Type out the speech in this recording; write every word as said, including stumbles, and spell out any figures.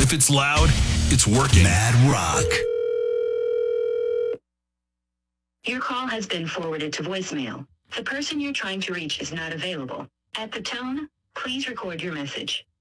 If it's loud, it's working. Mad Rock. Your call has been forwarded to voicemail. The person you're trying to reach is not available. At the tone, please record your message.